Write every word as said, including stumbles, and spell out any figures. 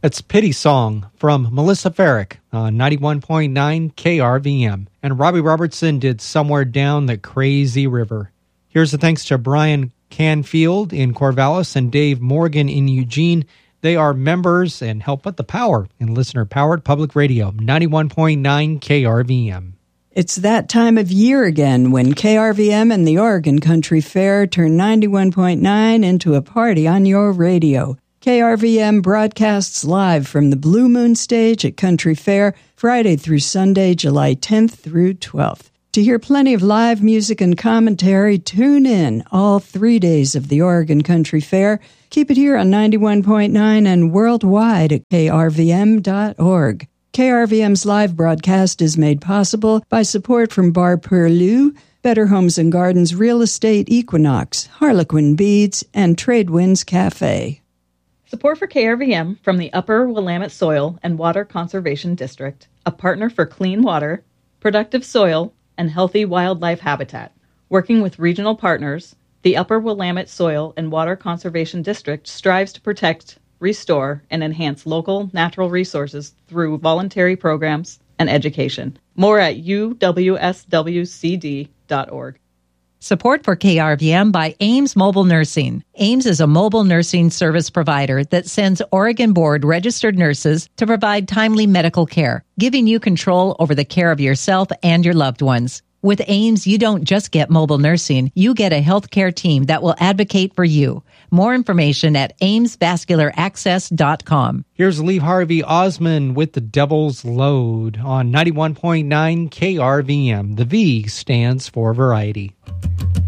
That's Pity Song from Melissa Farrick on ninety-one point nine K R V M. And Robbie Robertson did Somewhere Down the Crazy River. Here's the thanks to Brian Canfield in Corvallis and Dave Morgan in Eugene. They are members and help put the power in listener-powered public radio, ninety-one point nine K R V M. It's that time of year again when K R V M and the Oregon Country Fair turn ninety-one point nine into a party on your radio. K R V M broadcasts live from the Blue Moon Stage at Country Fair, Friday through Sunday, July tenth through twelfth. To hear plenty of live music and commentary, tune in all three days of the Oregon Country Fair. Keep it here on ninety-one point nine and worldwide at K R V M dot org. K R V M's live broadcast is made possible by support from Bar Perlu, Better Homes and Gardens Real Estate Equinox, Harlequin Beads, and Tradewinds Cafe. Support for K R V M from the Upper Willamette Soil and Water Conservation District, a partner for clean water, productive soil, and healthy wildlife habitat. Working with regional partners, the Upper Willamette Soil and Water Conservation District strives to protect, restore, and enhance local natural resources through voluntary programs and education. More at u w s w c d dot org. Support for K R V M by Ames Mobile Nursing. Ames is a mobile nursing service provider that sends Oregon Board registered nurses to provide timely medical care, giving you control over the care of yourself and your loved ones. With Ames, you don't just get mobile nursing, you get a healthcare team that will advocate for you. More information at ames vascular access dot com. Here's Lee Harvey Osmond with The Devil's Load on ninety-one point nine K R V M. The V stands for variety.